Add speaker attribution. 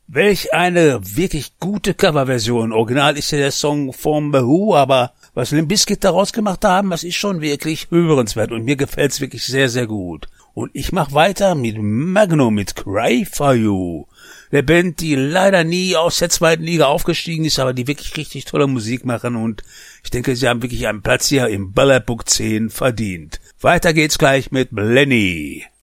Speaker 1: Welch eine wirklich gute Coverversion. Original ist ja der Song from The Who, aber was Limp Bizkit daraus gemacht haben, das ist schon wirklich hörenswert und mir gefällt's wirklich sehr, sehr gut. Und ich mach weiter mit Magnum, mit Cry For You. Der Band, die leider nie aus der zweiten Liga aufgestiegen ist, aber die wirklich richtig tolle Musik machen und ich denke, sie haben wirklich einen Platz hier im Ballerbook 10 verdient. Weiter geht's gleich mit Blenny.